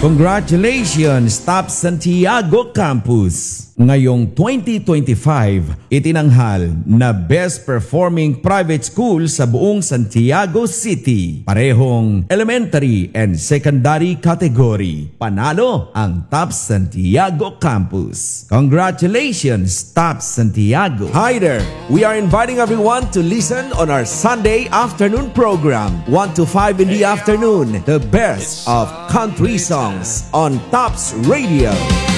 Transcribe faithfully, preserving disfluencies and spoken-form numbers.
Congratulations, Top Santiago Campus! Ngayong twenty twenty-five, itinanghal na Best Performing Private School sa buong Santiago City. Parehong elementary and secondary category. Panalo ang Top Santiago Campus. Congratulations, Top Santiago! Hi there! We are inviting everyone to listen on our Sunday afternoon program, one to five in the afternoon, the best of country songs on Tops Radio.